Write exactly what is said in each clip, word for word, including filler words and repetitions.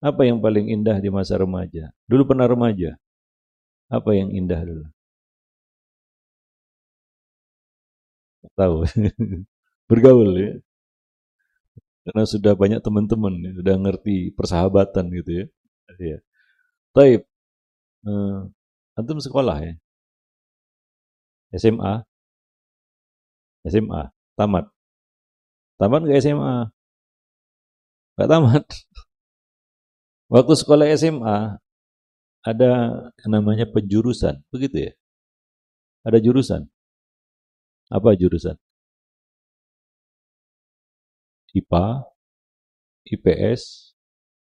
Apa yang paling indah di masa remaja? Dulu pernah remaja. Apa yang indah dulu? Tahu. Bergaul ya. Karena sudah banyak teman-teman, ya, sudah ngerti persahabatan gitu ya. Iya. Taib. Eh, antum sekolah ya? S M A? S M A? Tamat? Tamat nggak S M A? Nggak tamat. Waktu sekolah S M A, ada namanya penjurusan, begitu ya? Ada jurusan. Apa jurusan? I P A, I P S,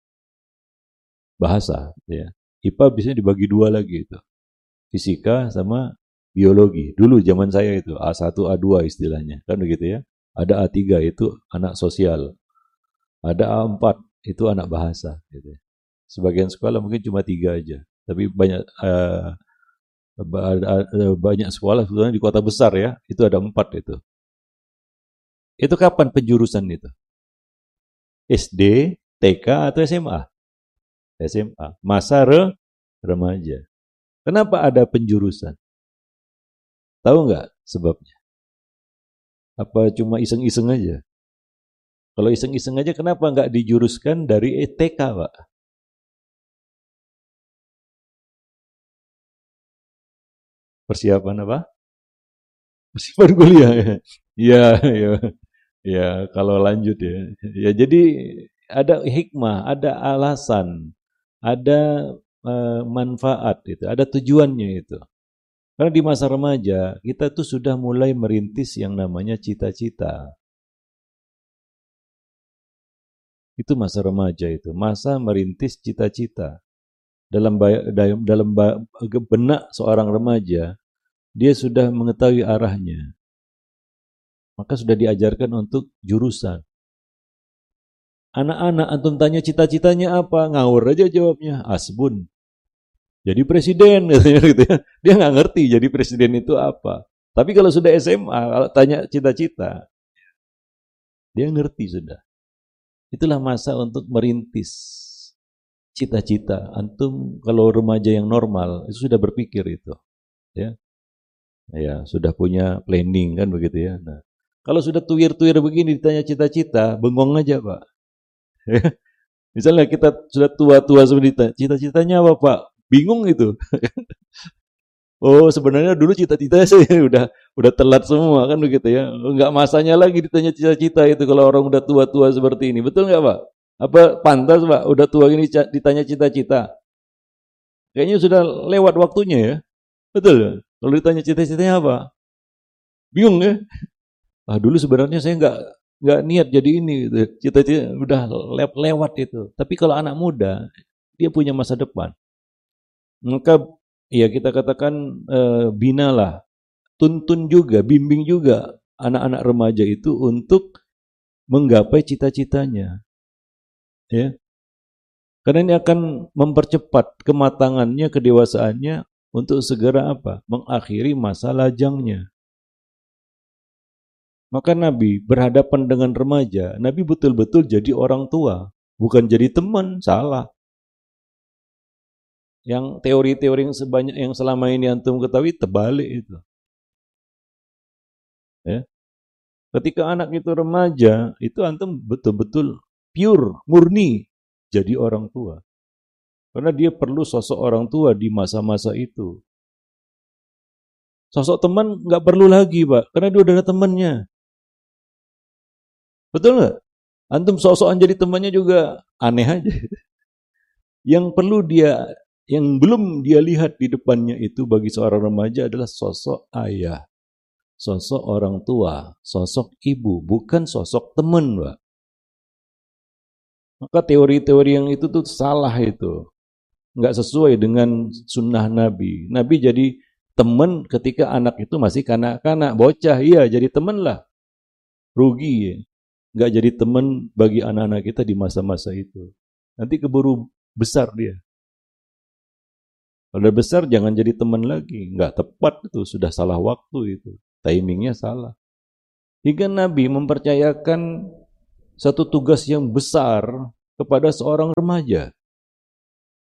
bahasa. Ya. I P A biasanya dibagi dua lagi itu. Fisika sama biologi. Dulu zaman saya itu A satu, A dua istilahnya. Kan begitu ya. Ada A tiga itu anak sosial. Ada A empat itu anak bahasa. Gitu. Sebagian sekolah mungkin cuma tiga aja. Tapi banyak uh, banyak sekolah sebetulnya di kota besar ya. Itu ada empat itu. Itu kapan penjurusan itu? S D, T K atau S M A? S M A. Masa re, remaja. Kenapa ada penjurusan? Tahu nggak sebabnya? Apa cuma iseng-iseng aja? Kalau iseng-iseng aja kenapa nggak dijuruskan dari T K, Pak? Persiapan apa? Persiapan kuliah ya. Iya, iya. Ya, kalau lanjut ya. Ya, jadi ada hikmah, ada alasan, ada uh, manfaat itu, ada tujuannya itu. Karena di masa remaja, kita tuh sudah mulai merintis yang namanya cita-cita. Itu masa remaja itu, masa merintis cita-cita. Dalam dalam, dalam benak seorang remaja, dia sudah mengetahui arahnya. Maka sudah diajarkan untuk jurusan. Anak-anak antum tanya cita-citanya apa? Ngawur aja jawabnya, asbun. Jadi presiden katanya gitu ya. Dia nggak ngerti jadi presiden itu apa. Tapi kalau sudah S M A, kalau tanya cita-cita, dia ngerti sudah. Itulah masa untuk merintis cita-cita. Antum kalau remaja yang normal itu sudah berpikir itu, ya, ya sudah punya planning kan begitu ya. Nah, kalau sudah tuir-tuir begini ditanya cita-cita, bengong aja Pak. Misalnya kita sudah tua-tua seperti itu, cita-citanya apa Pak? Bingung itu. Oh sebenarnya dulu cita-citanya saya udah udah telat semua kan begitu ya. Enggak masanya lagi ditanya cita-cita itu kalau orang udah tua-tua seperti ini. Betul nggak Pak? Apa pantas Pak udah tua gini ditanya cita-cita? Kayaknya sudah lewat waktunya ya. Betul. Kalau ditanya cita-citanya apa? Bingung ya. Ah dulu sebenarnya saya nggak nggak niat jadi ini gitu. Cita-cita udah le lewat itu. Tapi kalau anak muda dia punya masa depan. Maka ya kita katakan eh, binalah, tuntun juga, bimbing juga anak-anak remaja itu untuk menggapai cita-citanya. Ya. Karena ini akan mempercepat kematangannya, kedewasaannya untuk segera apa? Mengakhiri masa lajangnya. Maka Nabi berhadapan dengan remaja, Nabi betul-betul jadi orang tua, bukan jadi teman, salah. Yang teori-teori yang sebanyak yang selama ini antum ketahui terbalik itu. Ya. Ketika anak itu remaja, itu antum betul-betul pure, murni jadi orang tua. Karena dia perlu sosok orang tua di masa-masa itu. Sosok teman nggak perlu lagi, Pak, karena dia udah ada temannya. Betul nggak? Antum sok-sokan jadi temannya juga aneh aja. Yang perlu dia, yang belum dia lihat di depannya itu bagi seorang remaja adalah sosok ayah, sosok orang tua, sosok ibu, bukan sosok teman, Pak. Maka teori-teori yang itu tuh salah itu. Nggak sesuai dengan sunnah Nabi. Nabi jadi teman ketika anak itu masih kanak-kanak, bocah, iya jadi teman lah. Rugi ya. Nggak jadi teman bagi anak-anak kita di masa-masa itu. Nanti keburu besar dia. Kalau udah besar jangan jadi teman lagi. Nggak tepat itu, sudah salah waktu itu. Timingnya salah. Hingga Nabi mempercayakan satu tugas yang besar kepada seorang remaja.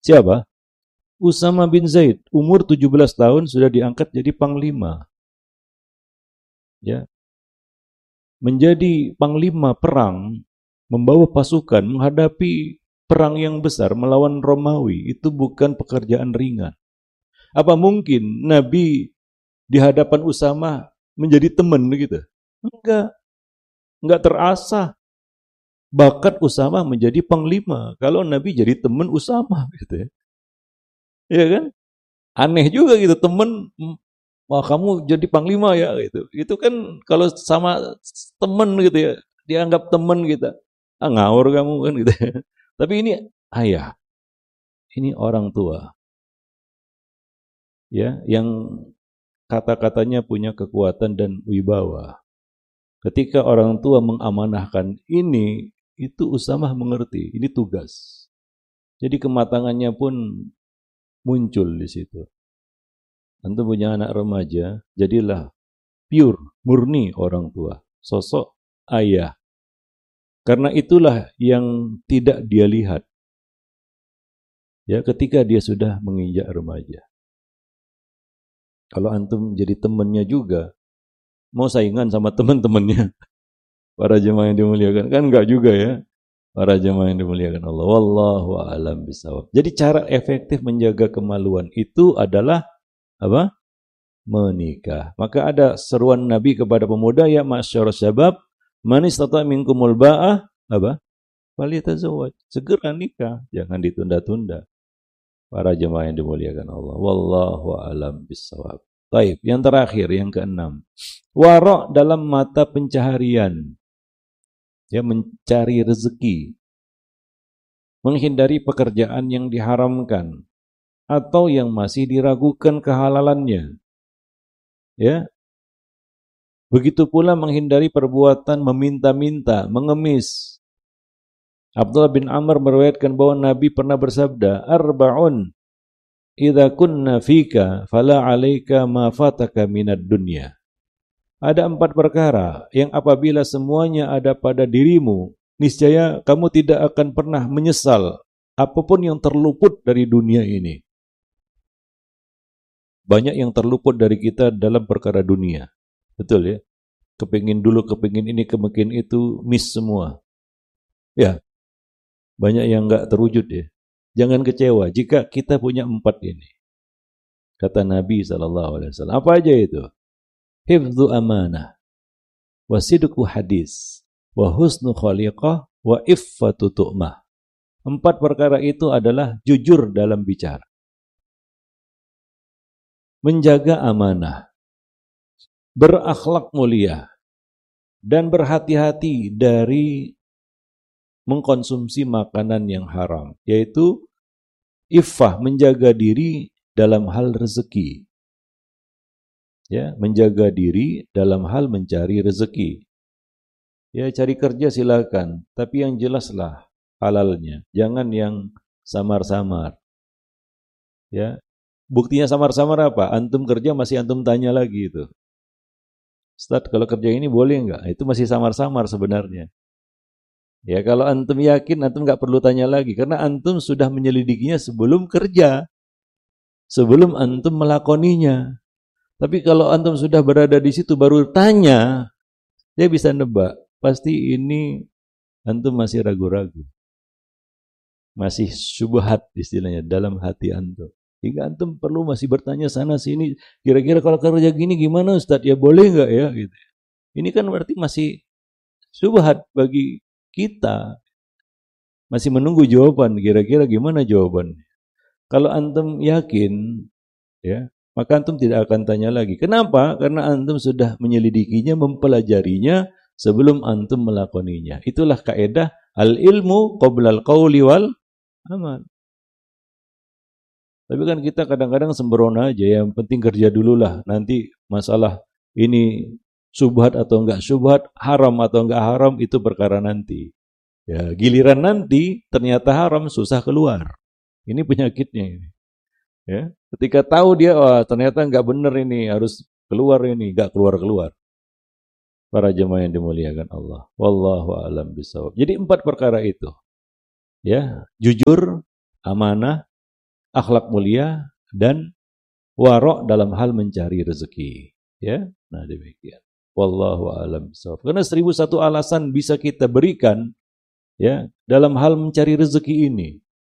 Siapa? Usama bin Zaid, umur tujuh belas tahun sudah diangkat jadi panglima. Ya. Menjadi panglima perang, membawa pasukan menghadapi perang yang besar melawan Romawi, itu bukan pekerjaan ringan. Apa mungkin Nabi di hadapan Usama menjadi teman gitu? Enggak. Enggak terasa bakat Usama menjadi panglima. Kalau Nabi jadi teman Usama gitu ya. Iya kan? Aneh juga gitu, teman, wah kamu jadi panglima ya gitu. Itu kan kalau sama teman gitu ya, dianggap teman kita. Ah ngawur kamu kan gitu ya. Tapi ini ayah, ini orang tua. Ya, yang kata-katanya punya kekuatan dan wibawa. Ketika orang tua mengamanahkan ini, itu Usamah mengerti, ini tugas. Jadi kematangannya pun muncul di situ. Antum punya anak remaja, jadilah pure, murni orang tua, sosok ayah. Karena itulah yang tidak dia lihat. Ya, ketika dia sudah menginjak remaja. Kalau antum jadi temannya juga, mau saingan sama teman-temannya, para jemaah yang dimuliakan, kan enggak juga ya. Para jemaah yang dimuliakan Allah. Wallahu a'lam bishawab. Jadi cara efektif menjaga kemaluan itu adalah apa? Menikah. Maka ada seruan Nabi kepada pemuda, ya ma'syar syabab, man istata' minkumul ba'ah, apa? Falyatazawwaj. Segera nikah, jangan ditunda-tunda. Para jemaah yang dimuliakan Allah. Wallahu a'lam bishawab. Baik, yang terakhir, yang keenam. Wara' dalam mata pencaharian. Ya, mencari rezeki, menghindari pekerjaan yang diharamkan atau yang masih diragukan kehalalannya. Ya, begitu pula menghindari perbuatan meminta-minta, mengemis. Abdullah bin Amr meriwayatkan bahwa Nabi pernah bersabda, "Arba'un idza kunna fika fala 'alaika ma fataka minad dunya." Ada empat perkara yang apabila semuanya ada pada dirimu, niscaya kamu tidak akan pernah menyesal apapun yang terluput dari dunia ini. Banyak yang terluput dari kita dalam perkara dunia. Betul ya? Kepingin dulu, kepingin ini, kepingin itu, miss semua. Ya, banyak yang enggak terwujud ya. Jangan kecewa jika kita punya empat ini. Kata Nabi shallallahu alaihi wasallam. Apa aja itu? Hifdzu amanah, wa sidqu hadis, wa husnu khaliqah, wa iffatu tu'mah. Empat perkara itu adalah jujur dalam bicara, menjaga amanah, berakhlak mulia, dan berhati-hati dari mengkonsumsi makanan yang haram, yaitu iffah, menjaga diri dalam hal rezeki. Ya, menjaga diri dalam hal mencari rezeki. Ya, cari kerja silakan, tapi yang jelaslah halalnya, jangan yang samar-samar. Ya, buktinya samar-samar apa? Antum kerja masih antum tanya lagi itu. Ustaz, kalau kerja ini boleh enggak? Itu masih samar-samar sebenarnya. Ya, kalau antum yakin, antum enggak perlu tanya lagi, karena antum sudah menyelidikinya sebelum kerja, sebelum antum melakoninya. Tapi kalau antum sudah berada di situ baru tanya, dia bisa nebak. Pasti ini antum masih ragu-ragu. Masih syubhat istilahnya dalam hati antum. Hingga antum perlu masih bertanya sana sini, kira-kira kalau kerja gini gimana Ustaz? Ya boleh enggak ya gitu. Ini kan berarti masih syubhat bagi kita. Masih menunggu jawaban, kira-kira gimana jawabannya. Kalau antum yakin, ya, maka antum tidak akan tanya lagi. Kenapa? Karena antum sudah menyelidikinya, mempelajarinya sebelum antum melakoninya. Itulah kaidah al-ilmu qabla al-qawli wal amal. Tapi kan kita kadang-kadang sembrono aja, yang penting kerja dululah. Nanti masalah ini syubhat atau enggak syubhat, haram atau enggak haram, itu perkara nanti. Ya, giliran nanti ternyata haram, susah keluar. Ini penyakitnya ini. Ya, ketika tahu dia, oh, ternyata enggak benar ini, harus keluar ini, enggak keluar-keluar. Para jemaah yang dimuliakan Allah. Wallahu a'lam bishawab. Jadi empat perkara itu. Ya, jujur, amanah, akhlak mulia, dan warok dalam hal mencari rezeki. Ya, nah demikian. Wallahu a'lam bishawab. Karena seribu satu alasan bisa kita berikan, ya, dalam hal mencari rezeki ini.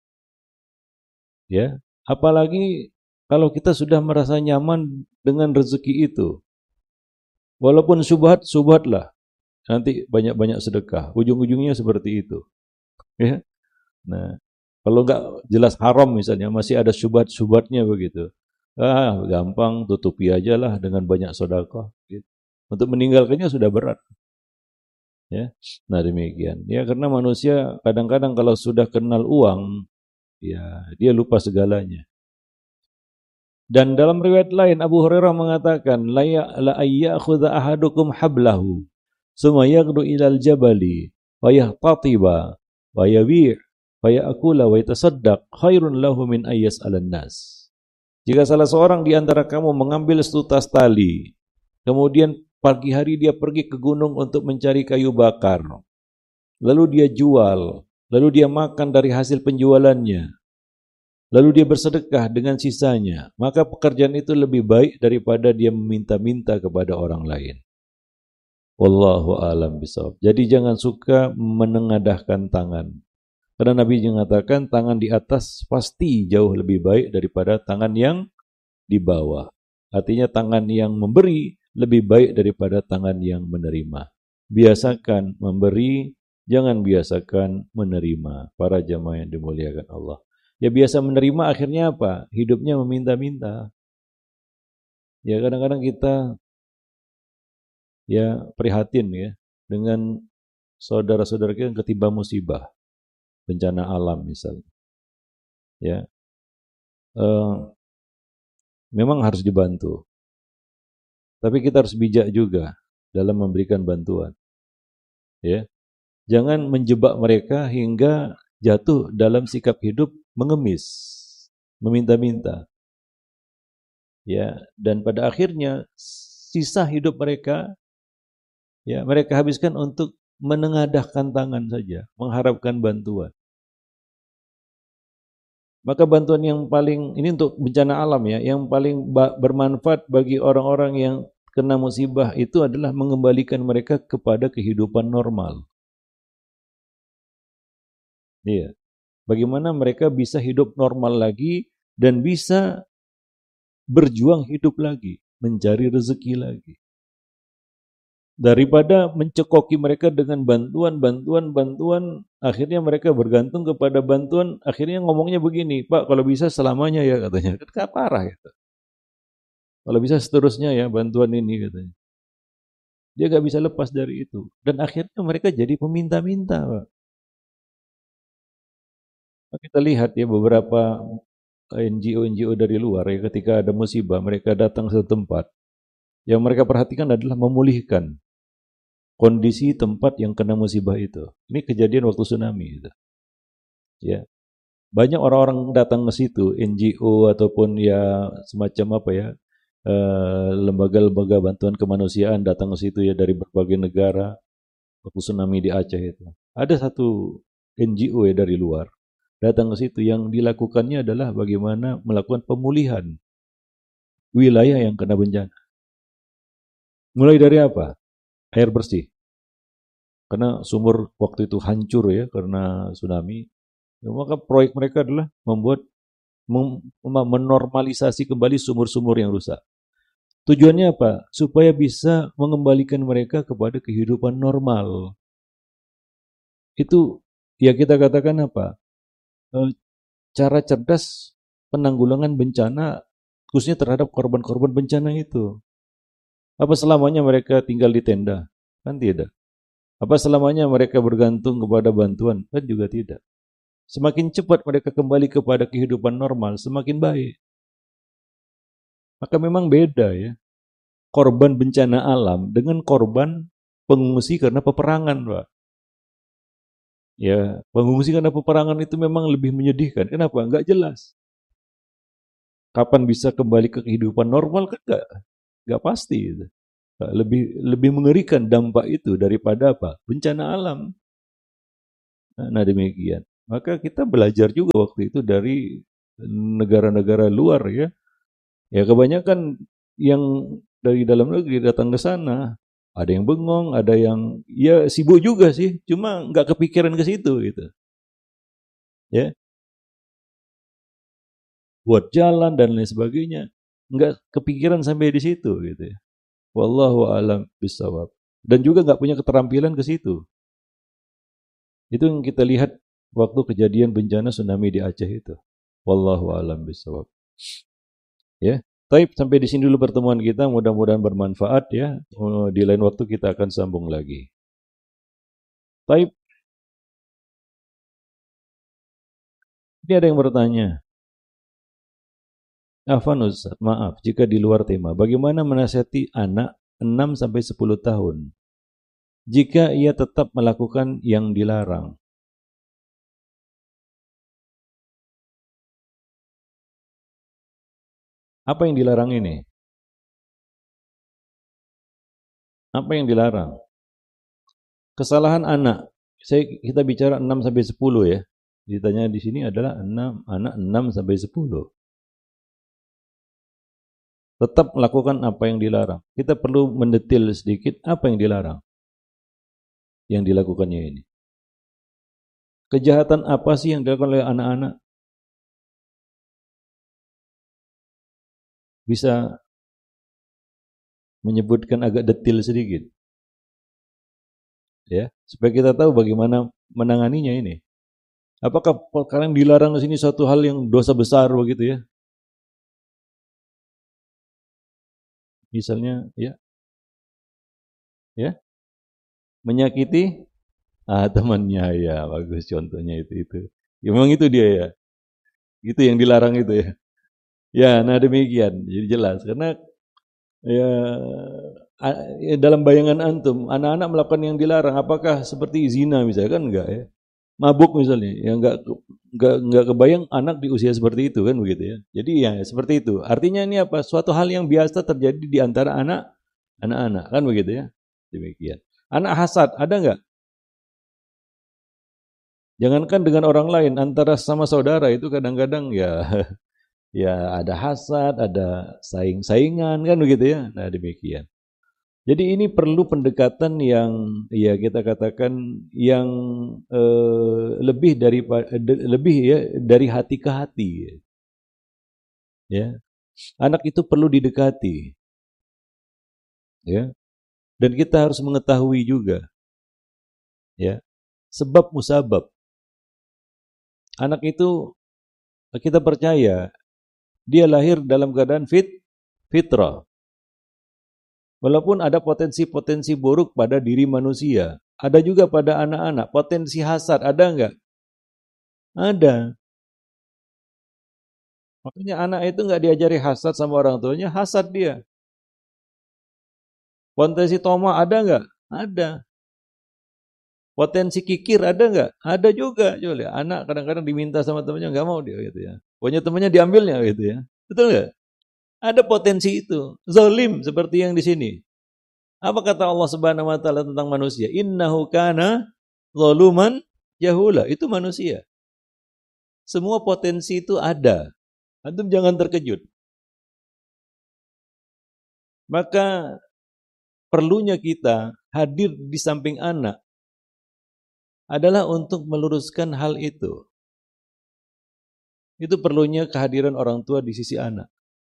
Ya, apalagi kalau kita sudah merasa nyaman dengan rezeki itu. Walaupun subhat, subhatlah. Nanti banyak-banyak sedekah. Ujung-ujungnya seperti itu. Ya. Nah, kalau enggak jelas haram misalnya, masih ada subhat-subhatnya begitu. Ah, gampang, tutupi aja lah dengan banyak sedekah. Gitu. Untuk meninggalkannya sudah berat. Ya. Nah, demikian. Ya, karena manusia kadang-kadang kalau sudah kenal uang, ya, dia lupa segalanya. Dan dalam riwayat lain Abu Hurairah mengatakan, la ayyakhudha ahadukum hablahu, summa yaghdu ilal jabali, wa yahtatiba, wa yabi', wa ya'kula wa yatasaddaq, khairun lahu min ayyas 'alan nas. Jika salah seorang di antara kamu mengambil setutas tali, kemudian pagi hari dia pergi ke gunung untuk mencari kayu bakar, lalu dia jual, lalu dia makan dari hasil penjualannya, lalu dia bersedekah dengan sisanya, maka pekerjaan itu lebih baik daripada dia meminta-minta kepada orang lain. Wallahu a'lam bishawab. Jadi jangan suka menengadahkan tangan. Karena Nabi mengatakan tangan di atas pasti jauh lebih baik daripada tangan yang di bawah. Artinya tangan yang memberi lebih baik daripada tangan yang menerima. Biasakan memberi, jangan biasakan menerima. Para jamaah yang dimuliakan Allah. Ya biasa menerima akhirnya apa? Hidupnya meminta-minta. Ya kadang-kadang kita ya prihatin ya dengan saudara-saudara kita yang ketimpa musibah, bencana alam misalnya. Ya, eh, memang harus dibantu. Tapi kita harus bijak juga dalam memberikan bantuan. Ya, jangan menjebak mereka hingga jatuh dalam sikap hidup mengemis, meminta-minta. Ya, dan pada akhirnya sisa hidup mereka, ya mereka habiskan untuk menengadahkan tangan saja, mengharapkan bantuan. Maka bantuan yang paling, ini untuk bencana alam ya, yang paling bermanfaat bagi orang-orang yang kena musibah itu adalah mengembalikan mereka kepada kehidupan normal. Iya. Bagaimana mereka bisa hidup normal lagi dan bisa berjuang hidup lagi, mencari rezeki lagi. Daripada mencekoki mereka dengan bantuan, bantuan, bantuan, akhirnya mereka bergantung kepada bantuan, akhirnya ngomongnya begini, Pak, kalau bisa selamanya ya katanya. Kan parah ya. Kalau bisa seterusnya ya bantuan ini katanya. Dia gak bisa lepas dari itu. Dan akhirnya mereka jadi peminta-minta, Pak. Kita lihat ya beberapa N G O-N G O dari luar ya, ketika ada musibah mereka datang ke tempat, yang mereka perhatikan adalah memulihkan kondisi tempat yang kena musibah itu. Ini kejadian waktu tsunami itu. Ya. Banyak orang-orang datang ke situ, N G O ataupun ya semacam apa ya, lembaga-lembaga bantuan kemanusiaan datang ke situ ya dari berbagai negara waktu tsunami di Aceh itu. Ada satu N G O ya dari luar datang ke situ, yang dilakukannya adalah bagaimana melakukan pemulihan wilayah yang kena bencana. Mulai dari apa? Air bersih. Karena sumur waktu itu hancur ya karena tsunami. Maka proyek mereka adalah membuat menormalisasi kembali sumur-sumur yang rusak. Tujuannya apa? Supaya bisa mengembalikan mereka kepada kehidupan normal. Itu ya kita katakan apa? Cara cerdas penanggulangan bencana khususnya terhadap korban-korban bencana itu. Apa selamanya mereka tinggal di tenda? Kan tidak. Apa selamanya mereka bergantung kepada bantuan? Kan juga tidak. Semakin cepat mereka kembali kepada kehidupan normal, semakin baik. Maka memang beda ya. Korban bencana alam dengan korban pengungsi karena peperangan, Pak. Ya, pengungsi karena peperangan itu memang lebih menyedihkan. Kenapa? Enggak jelas. Kapan bisa kembali ke kehidupan normal kan enggak, enggak pasti. Gitu. Lebih lebih mengerikan dampak itu daripada apa? Bencana alam. Nah, demikian. Maka kita belajar juga waktu itu dari negara-negara luar ya. Ya kebanyakan yang dari dalam negeri datang ke sana, ada yang bengong, ada yang ya sibuk juga sih, cuma nggak kepikiran ke situ gitu. Ya, buat jalan dan lain sebagainya, nggak kepikiran sampai di situ gitu ya. Wallahu a'lam bishawab. Dan juga nggak punya keterampilan ke situ. Itu yang kita lihat waktu kejadian bencana tsunami di Aceh itu. Wallahu a'lam bishawab. Ya, baik, sampai di sini dulu pertemuan kita, mudah-mudahan bermanfaat ya. Di lain waktu kita akan sambung lagi. Baik. Ini ada yang bertanya. Afwan Ustaz, maaf jika di luar tema. Bagaimana menasihati anak enam sampai sepuluh tahun jika ia tetap melakukan yang dilarang? Apa yang dilarang ini? Apa yang dilarang? Kesalahan anak. Saya kita bicara enam sampai sepuluh ya. Ditanya di sini adalah enam anak enam sampai sepuluh. Tetap melakukan apa yang dilarang. Kita perlu mendetil sedikit apa yang dilarang. Yang dilakukannya ini. Kejahatan apa sih yang dilakukan oleh anak-anak? Bisa menyebutkan agak detil sedikit. Ya, supaya kita tahu bagaimana menanganinya ini. Apakah perkara yang dilarang di sini suatu hal yang dosa besar begitu ya? Misalnya ya. Ya. Menyakiti ah temannya ya, bagus contohnya itu itu. Ya, memang itu dia ya. Itu yang dilarang itu ya. Ya, nah demikian. Jadi jelas karena ya dalam bayangan antum, anak-anak melakukan yang dilarang apakah seperti zina misalnya kan enggak ya? Mabuk misalnya, ya enggak enggak enggak kebayang anak di usia seperti itu kan begitu ya. Jadi ya seperti itu. Artinya ini apa? Suatu hal yang biasa terjadi di antara anak anak-anak kan begitu ya. Demikian. Anak hasad ada enggak? Jangankan dengan orang lain, antara sama saudara itu kadang-kadang ya ya ada hasad, ada saing-saingan kan begitu ya. Nah demikian. Jadi ini perlu pendekatan yang ya kita katakan yang eh, lebih dari lebih ya dari hati ke hati. Ya. Anak itu perlu didekati. Ya. Dan kita harus mengetahui juga. Ya. Sebab musabab. Anak itu kita percaya dia lahir dalam keadaan fit fitrah. Walaupun ada potensi-potensi buruk pada diri manusia, ada juga pada anak-anak. Potensi hasad ada enggak? Ada. Makanya anak itu enggak diajari hasad sama orang tuanya, hasad dia. Potensi toma ada enggak? Ada. Potensi kikir ada enggak? Ada juga. Coba anak kadang-kadang diminta sama temannya enggak mau dia gitu ya. Pokoknya temannya diambilnya gitu ya. Betul enggak? Ada potensi itu. Zalim seperti yang di sini. Apa kata Allah Subhanahu wa taala tentang manusia? Innahu kana zaluman jahula. Itu manusia. Semua potensi itu ada. Antum jangan terkejut. Maka perlunya kita hadir di samping anak adalah untuk meluruskan hal itu. Itu perlunya kehadiran orang tua di sisi anak.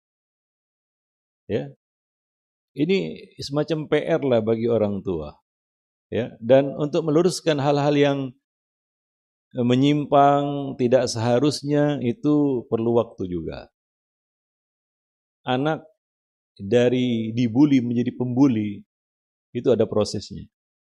Ya. Ini semacam P R lah bagi orang tua. Ya, dan untuk meluruskan hal-hal yang menyimpang, tidak seharusnya itu perlu waktu juga. Anak dari dibuli menjadi pembuli itu ada prosesnya.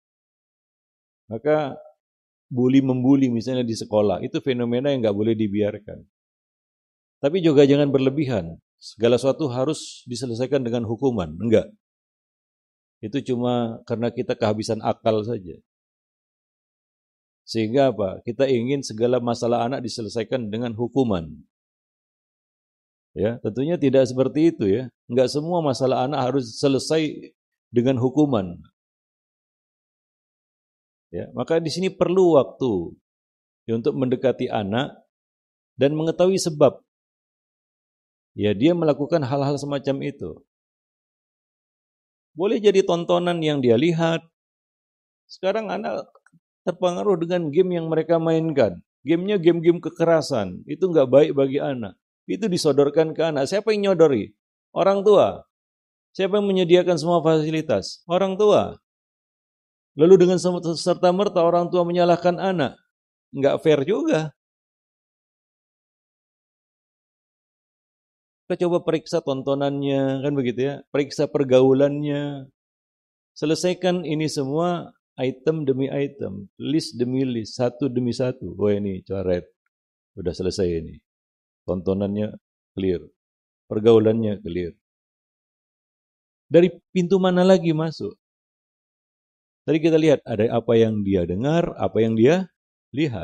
Maka bully membuli misalnya di sekolah itu fenomena yang nggak boleh dibiarkan. Tapi juga jangan berlebihan. Segala sesuatu harus diselesaikan dengan hukuman. Enggak. Itu cuma karena kita kehabisan akal saja. Sehingga apa? Kita ingin segala masalah anak diselesaikan dengan hukuman. Ya, tentunya tidak seperti itu ya. Enggak semua masalah anak harus selesai dengan hukuman. Ya, maka di sini perlu waktu ya, untuk mendekati anak dan mengetahui sebab. ya dia melakukan hal-hal semacam itu. Boleh jadi tontonan yang dia lihat. Sekarang anak terpengaruh dengan game yang mereka mainkan. Gamenya game-game kekerasan. Itu nggak baik bagi anak. Itu disodorkan ke anak. Siapa yang nyodori? Orang tua. Siapa yang menyediakan semua fasilitas? Orang tua. Lalu dengan serta-merta orang tua menyalahkan anak. Nggak fair juga. Kita coba periksa tontonannya, kan begitu ya. Periksa pergaulannya. Selesaikan ini semua item demi item. List demi list. Satu demi satu. Oh ini coret. Udah selesai ini. Tontonannya clear. Pergaulannya clear. Dari pintu mana lagi masuk? Tadi kita lihat ada apa yang dia dengar, apa yang dia lihat.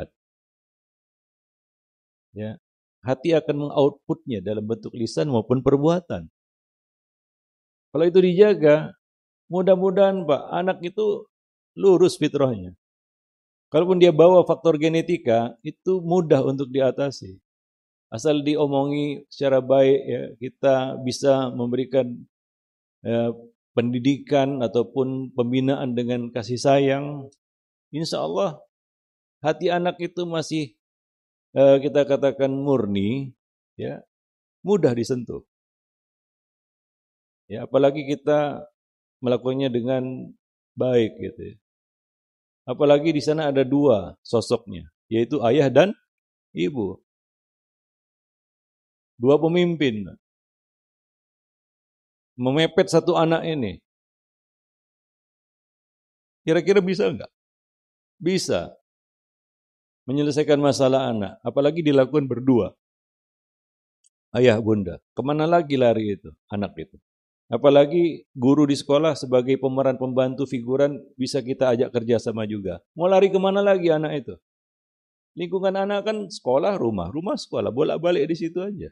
Ya, hati akan mengoutputnya dalam bentuk lisan maupun perbuatan. Kalau itu dijaga, mudah-mudahan Pak, anak itu lurus fitrahnya. Kalaupun dia bawa faktor genetika, itu mudah untuk diatasi. Asal diomongi secara baik, ya, kita bisa memberikan ya, pendidikan ataupun pembinaan dengan kasih sayang, insya Allah hati anak itu masih eh, kita katakan murni, ya mudah disentuh. Ya apalagi kita melakukannya dengan baik, gitu. Ya. Apalagi di sana ada dua sosoknya, yaitu ayah dan ibu, dua pemimpin. Memepet satu anak ini. Kira-kira bisa enggak? Bisa. Menyelesaikan masalah anak. Apalagi dilakukan berdua. Ayah bunda. Kemana lagi lari itu, anak itu. Apalagi guru di sekolah sebagai pemeran pembantu figuran bisa kita ajak kerjasama juga. Mau lari kemana lagi anak itu? Lingkungan anak kan sekolah, rumah. Rumah, sekolah. Bolak-balik di situ aja.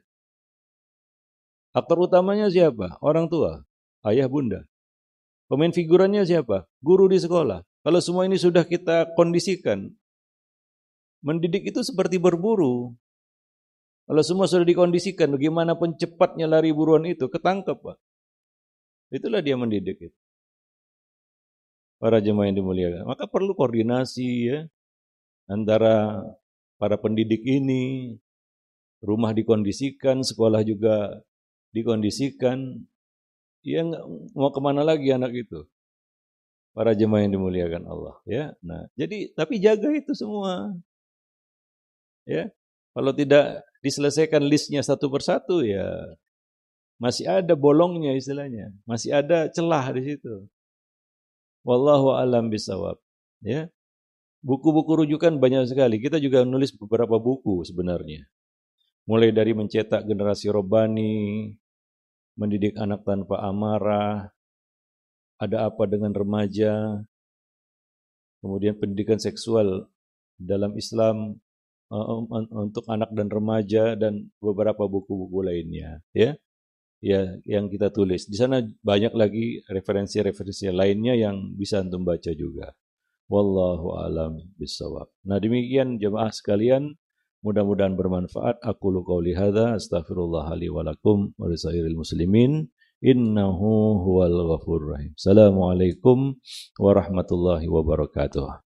Aktor utamanya siapa? Orang tua, ayah bunda. Pemain figurannya siapa? Guru di sekolah. Kalau semua ini sudah kita kondisikan, mendidik itu seperti berburu. Kalau semua sudah dikondisikan, bagaimana pun cepatnya lari buruan itu, ketangkep Pak. Itulah dia mendidik itu. Para jemaah yang dimuliakan. Maka perlu koordinasi ya antara para pendidik ini, rumah dikondisikan, sekolah juga dikondisikan, ya mau kemana lagi anak itu? Para jemaah yang dimuliakan Allah, ya. Nah, jadi tapi jaga itu semua, ya. Kalau tidak diselesaikan listnya satu persatu, ya masih ada bolongnya istilahnya, masih ada celah di situ. Wallahu a'lam bishawab, ya. Buku-buku rujukan banyak sekali. Kita juga menulis beberapa buku sebenarnya. Mulai dari mencetak generasi robbani, mendidik anak tanpa amarah, ada apa dengan remaja, kemudian pendidikan seksual dalam Islam uh, untuk anak dan remaja, dan beberapa buku-buku lainnya, ya, ya yang kita tulis. Di sana banyak lagi referensi-referensi lainnya yang bisa antum baca juga. Wallahu a'lam bishawab. Nah demikian jemaah sekalian. Mudah-mudahan bermanfaat. Aku qouli hadza astaghfirullah li wa lakum wa lisairil muslimin innahu huwal ghafurur rahim. Assalamualaikum warahmatullahi wabarakatuh.